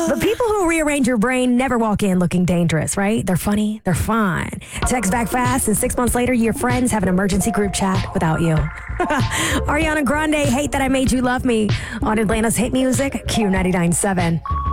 But people who rearrange your brain never walk in looking dangerous, right? They're funny. They're fine. Text back fast, and 6 months later, your friends have an emergency group chat without you. Ariana Grande, Hate That I Made You Love Me on Atlanta's hit music, Q99.7.